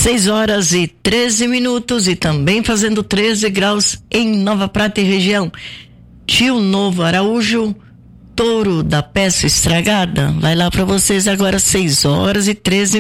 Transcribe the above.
6h13 e também fazendo 13 graus em Nova Prata e região. Tio Novo Araújo, Touro da Peça Estragada. Vai lá para vocês agora, 6h13.